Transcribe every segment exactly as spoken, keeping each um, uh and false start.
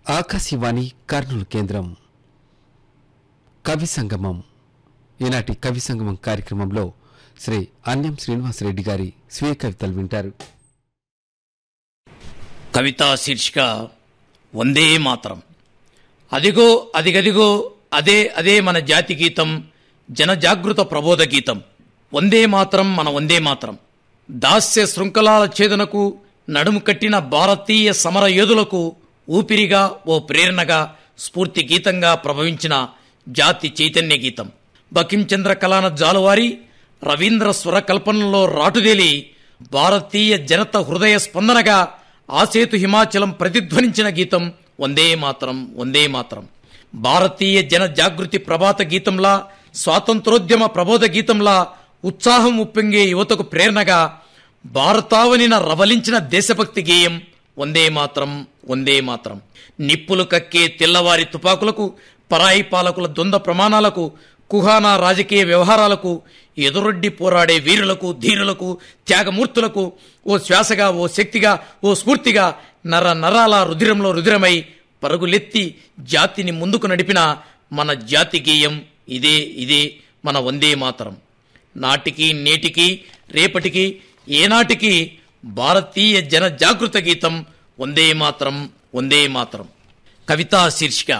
ఆకాశవాణి కర్నూలు కేంద్రం కవి సంగమం. ఈనాటి కవి సంగమం కార్యక్రమంలో శ్రీ అన్యం శ్రీనివాసరెడ్డి గారి స్వీయ కవితలు వింటారు. కవితా శీర్షిక వందే మాతరం. అదిగో అదిగదిగో అదే అదే మన జాతి గీతం, జనజాగృత ప్రబోధ గీతం. వందే మాతరం మన వందే మాతరం. దాస్య శృంఖలాల ఛేదనకు నడుము కట్టిన భారతీయ సమర యోధులకు ఊపిరిగా, ఓ ప్రేరణగా, స్ఫూర్తి గీతంగా ప్రభవించిన జాతి చైతన్య గీతం. బకించంద్ర కళాన జాలువారి రవీంద్ర స్వర కల్పనలో రాటుదేలి భారతీయ జనత హృదయ స్పందనగా ఆసేతు హిమాచలం ప్రతిధ్వనించిన గీతం వందే మాతరం వందే మాతరం. భారతీయ జన జాగృతి ప్రభాత గీతంలా, స్వాతంత్రోద్యమ ప్రబోధ గీతంలా ఉత్సాహం ఉప్పొంగే యువతకు ప్రేరణగా భారతావనిన రవలించిన దేశభక్తి గేయం వందే మాతరం వందే మాతరం. నిప్పులు కక్కే తెల్లవారి తుపాకులకు, పరాయి పాలకుల ద్వంద్వ ప్రమాణాలకు, కుహానా రాజకీయ వ్యవహారాలకు ఎదురొడ్డి పోరాడే వీరులకు, ధీరులకు, త్యాగమూర్తులకు ఓ శ్వాసగా, ఓ శక్తిగా, ఓ స్ఫూర్తిగా నర నరాల రుధిరంలో రుధిరమై పరుగులెత్తి జాతిని ముందుకు నడిపిన మన జాతి గేయం ఇదే ఇదే మన వందే మాతరం. నాటికి నేటికి రేపటికి ఏనాటికి భారతీయ జన జాగృత గీతం వందే మాతరం వందే మాతరం. కవితా శీర్షిక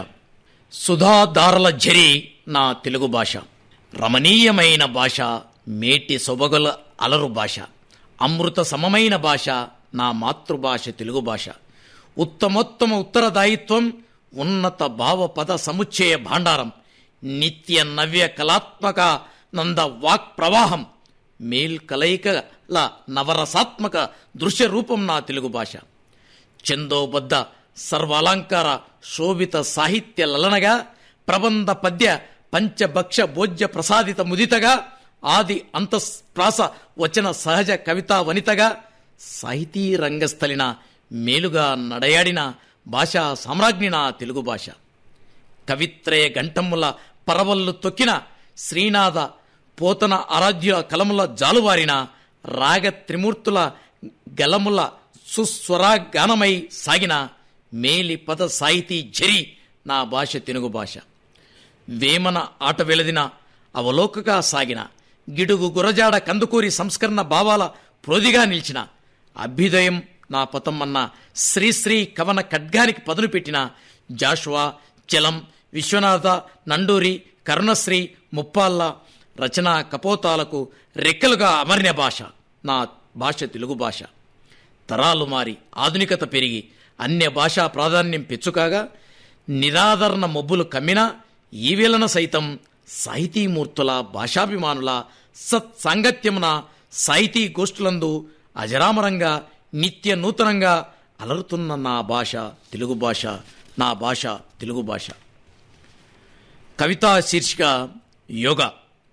సుధాధారల ఝరి నా తెలుగు భాష. రమణీయమైన భాష, మేటి సొబగల అలరు భాష, అమృత సమమైన భాష నా మాతృభాష తెలుగు భాష. ఉత్తమోత్తమ ఉత్తరదాయిత్వం, ఉన్నత భావ పద సముచ్చయ భాండారం, నిత్య నవ్య కళాత్మక నంద వాక్ ప్రవాహం, మేల్ కలయికల నవరసాత్మక దృశ్య రూపం నా తెలుగు భాష. చందోబద్ధ సర్వాలంకార శోభిత సాహిత్య లలనగా, ప్రబంధ పద్య పంచభక్ష భోజ్య ప్రసాదిత ముదితగా, ఆది అంతఃప్రాస వచన సహజ కవితా వనితగా, సాహితీ రంగస్థలిన మేలుగా నడయాడిన భాషా సామ్రాజ్ఞి నా తెలుగు భాష. కవిత్రయ గంటముల పరవళ్ళు తొక్కిన శ్రీనాథ పోతన ఆరాధ్యుల కలముల జాలువారిన రాగ త్రిమూర్తుల గలముల సుస్వరాగానమై సాగిన మేలి పద సాహితీ ఝరి నా భాష తెలుగు భాష. వేమన ఆట వెలదిన అవలోకగా సాగిన గిడుగు గురజాడ కందుకూరి సంస్కరణ భావాల ప్రోదిగా నిలిచిన అభ్యుదయం నా పతం అన్న శ్రీశ్రీ కవన ఖడ్గానికి పదును పెట్టిన జాషువా, చలం, విశ్వనాథ, నండూరి, కరుణశ్రీ, ముప్పాళ్ళ రచనా కపోతాలకు రెక్కలుగా అమరిన భాష నా భాష తెలుగు భాష. తరాలు మారి ఆధునికత పెరిగి అన్య భాషా ప్రాధాన్యం పెచ్చుకాగా, నిరాదరణ మొబ్బులు కమ్మినా ఈవేళన సైతం సాహితీమూర్తుల భాషాభిమానుల సత్సాంగత్యమున సాహితీ గోష్ఠులందు అజరామరంగా నిత్య నూతనంగా అలరుతున్న నా భాష తెలుగు భాష నా భాష తెలుగు భాష. కవితా శీర్షిక యోగా.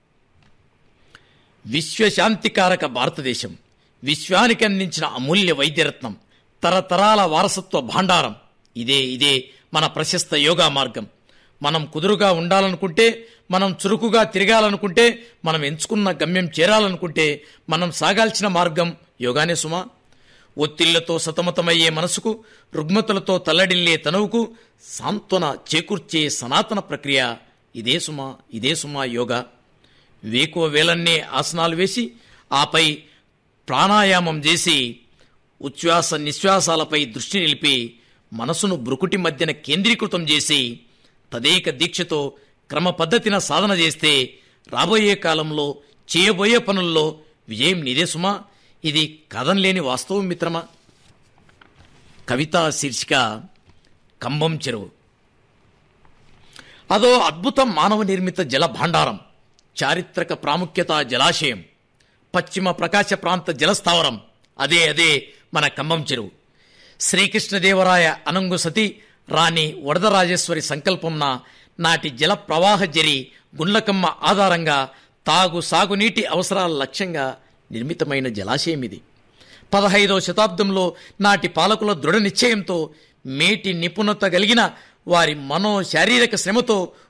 విశ్వశాంతికారక భారతదేశం, విశ్వానికి అందించిన అమూల్య వైద్యరత్నం, తరతరాల వారసత్వ భాండారం ఇదే ఇదే మన ప్రశస్త యోగా మార్గం. మనం కుదురుగా ఉండాలనుకుంటే, మనం చురుకుగా తిరగాలనుకుంటే, మనం ఎంచుకున్న గమ్యం చేరాలనుకుంటే మనం సాగాల్సిన మార్గం యోగానే సుమా. ఒత్తిళ్లతో సతమతమయ్యే మనసుకు, రుగ్మతలతో తల్లడిల్లే తనువుకు సాంత్వన చేకూర్చే సనాతన ప్రక్రియ ఇదే సుమా ఇదే సుమా యోగా. వేకువ వేలన్నే ఆసనాలు వేసి, ఆపై ప్రాణాయామం చేసి, ఉచ్ఛ్వాస నిశ్వాసాలపై దృష్టి నిలిపి, మనసును బ్రుకుటి మధ్యన కేంద్రీకృతం చేసి, తదేక దీక్షతో క్రమ పద్ధతిన సాధన చేస్తే రాబోయే కాలంలో చేయబోయే పనుల్లో విజయం నీదే సుమా. ఇది కథంలేని వాస్తవం మిత్రమా. కవితా శీర్షిక కంబం చెరువు. అదో అద్భుతం మానవ నిర్మిత జల భాండారం, చారిత్రక ప్రాముఖ్యత జలాశయం, పశ్చిమ ప్రకాశ ప్రాంత జలస్థావరం అదే అదే మన కంబం చెరువు. శ్రీకృష్ణదేవరాయ అనంగు సతి రాణి వరదరాజేశ్వరి సంకల్పంన నాటి జల ప్రవాహ జరి గుండ్లకమ్మ ఆధారంగా తాగు సాగునీటి అవసరాల లక్ష్యంగా నిర్మితమైన జలాశయం ఇది. పదహైదవ శతాబ్దంలో నాటి పాలకుల దృఢ నిశ్చయంతో, మేటి నిపుణత కలిగిన వారి మనో శారీరక శ్రమతో